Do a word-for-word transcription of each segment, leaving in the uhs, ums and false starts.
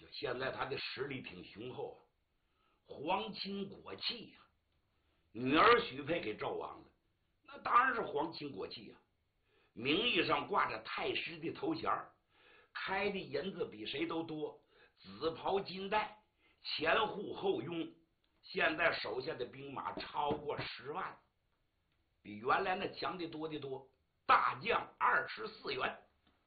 现在他的实力挺雄厚啊，皇亲国戚呀、啊，女儿许配给纣王了，那当然是皇亲国戚呀、啊。名义上挂着太师的头衔，开的银子比谁都多，紫袍金带，前护后拥。现在手下的兵马超过十万，比原来那强的多的多。大将二十四员，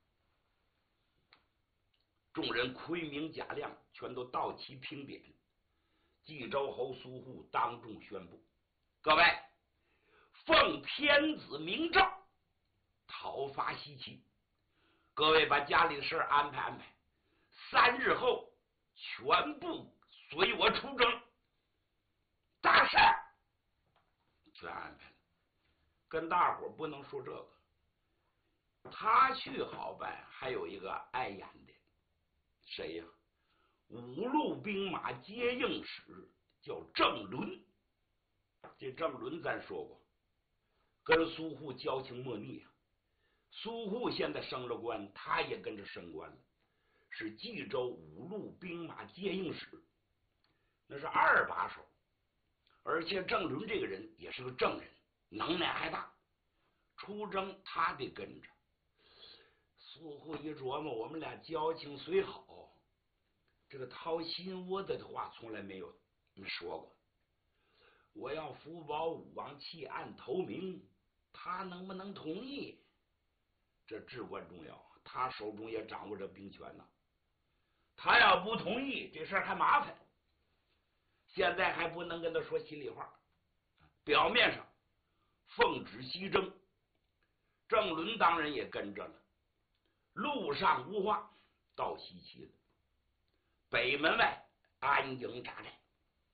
众人盔明甲亮，全都到齐评点。冀州侯苏护当众宣布：各位，奉天子明诏，讨伐西岐。各位把家里的事安排安排，三日后全部随我出征。大事全安排了，跟大伙不能说这个。他去好办，还有一个碍眼的，谁呀、啊？五路兵马接应使叫郑伦。这郑伦咱说过，跟苏护交情莫逆啊。苏护现在升了官，他也跟着升官了，是冀州五路兵马接应使，那是二把手。而且郑伦这个人也是个正人，能耐还大，出征他得跟着。苏护一琢磨，我们俩交情虽好，这个掏心窝子的话从来没有说过。我要福保武王弃暗投明，他能不能同意？这至关重要，他手中也掌握着兵权呢。他要不同意，这事儿还麻烦。现在还不能跟他说心里话，表面上奉旨西征，郑伦当然也跟着了。路上无话，到西岐了。北门外安营扎寨，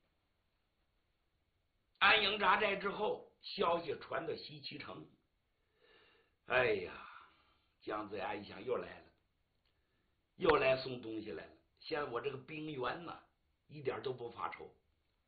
安营扎寨之后，消息传到西岐城。哎呀，姜子牙一想，又来了，又来送东西来了。现在我这个兵源呢，一点都不发愁。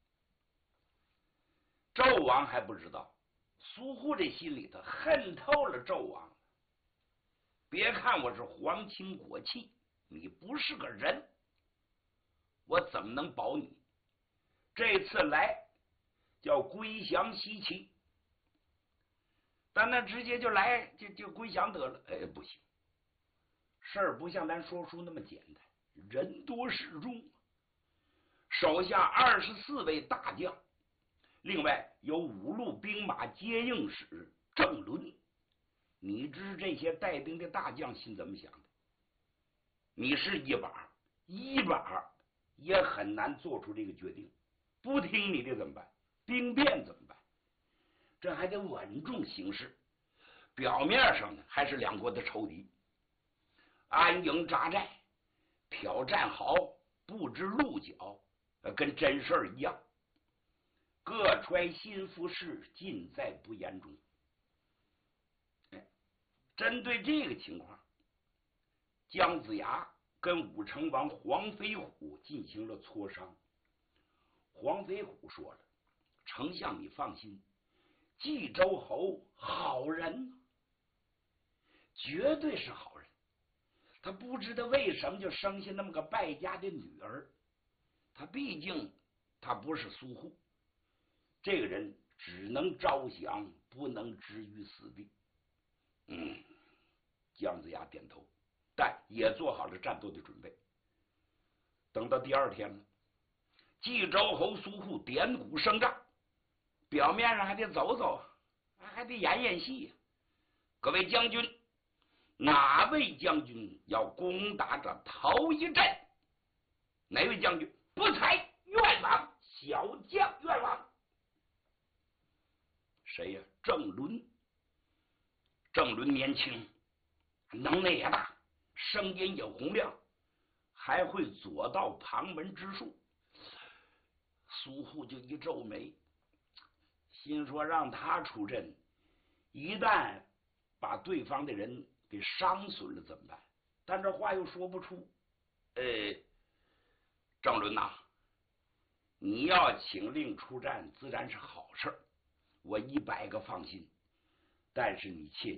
纣王还不知道，苏护这心里头恨透了纣王。别看我是皇亲国戚，你不是个人，我怎么能保你？这次来叫归降西岐，但那直接就来就就归降得了。哎，不行，事儿不像咱说书那么简单，人多势众，手下二十四位大将，另外有五路兵马接应使郑伦。你知这些带兵的大将心怎么想的？你是一把，一把也很难做出这个决定。不听你的怎么办？兵变怎么办？这还得稳重行事。表面上呢，还是两国的仇敌。安营扎寨，挑战好，布置鹿角，跟真事儿一样。各揣心腹事，尽在不言中。针对这个情况，姜子牙跟武成王黄飞虎进行了磋商。黄飞虎说了：“丞相你放心，冀州侯好人，绝对是好人。他不知道为什么就生下那么个败家的女儿。他毕竟他不是苏护，这个人只能招降，不能置于死地。”嗯，姜子牙点头，但也做好了战斗的准备。等到第二天了，冀州侯苏护点鼓声仗，表面上还得走走，还得演演戏。各位将军，哪位将军要攻打这头一阵？哪位将军不才愿往？小将愿往。谁呀？郑伦。郑伦年轻，能耐也大，声音也洪亮，还会左道旁门之术。苏护就一皱眉，心说让他出阵，一旦把对方的人给伤损了怎么办？但这话又说不出。呃，郑伦呐、啊，你要请令出战，自然是好事，我一百个放心。但是你切